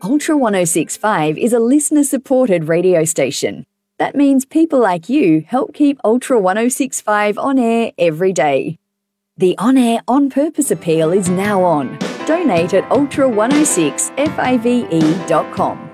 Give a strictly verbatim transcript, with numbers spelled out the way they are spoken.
Ultra one oh six point five is a listener-supported radio station. That means people like you help keep Ultra one oh six point five on air every day. The on-air on-purpose appeal is now on. Donate at ultra one oh six five e dot com.